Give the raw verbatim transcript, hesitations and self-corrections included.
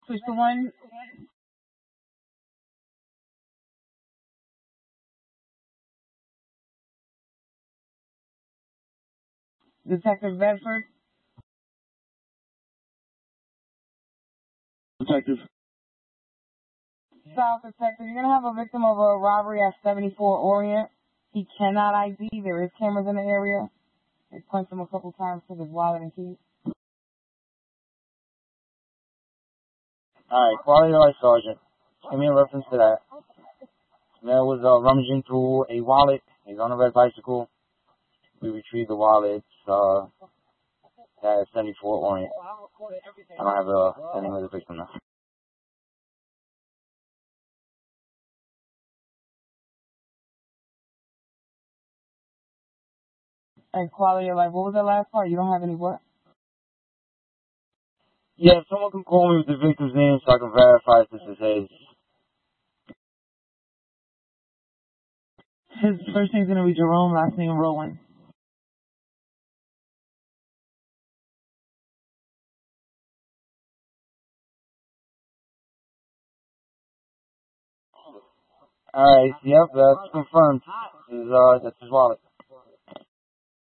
Push the one. Detective Bedford. Detective. South Detective, you're going to have a victim of a robbery at seventy-four Orient. He cannot I D. There is cameras in the area. They punched him a couple times, took his wallet and keys. Alright, quality of life, Sergeant. Give me a reference to that. Man was uh, rummaging through a wallet. He's on a red bicycle. We retrieved the wallet. Uh, at seventy-four Orient. I don't have uh, the name of the victim now. And quality of life. What was the last part? You don't have any what? Yeah, if someone can call me with the victim's name so I can verify if this is his. His first name's going to be Jerome, last name Rowan. Alright, yep, that's confirmed. This is, uh, that's his wallet.